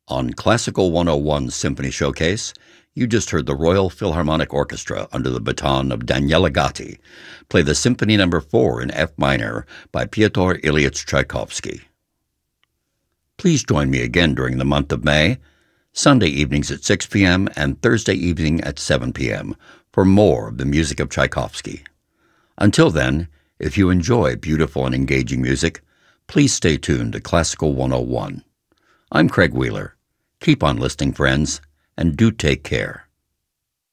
On Classical 101 Symphony Showcase, you just heard the Royal Philharmonic Orchestra under the baton of Daniela Gatti play the Symphony No. 4 in F minor by Pyotr Ilyich Tchaikovsky. Please join me again during the month of May, Sunday evenings at 6 p.m. and Thursday evening at 7 p.m. for more of the music of Tchaikovsky. Until then, if you enjoy beautiful and engaging music, please stay tuned to Classical 101. I'm Craig Wheeler. Keep on listening, friends, and do take care.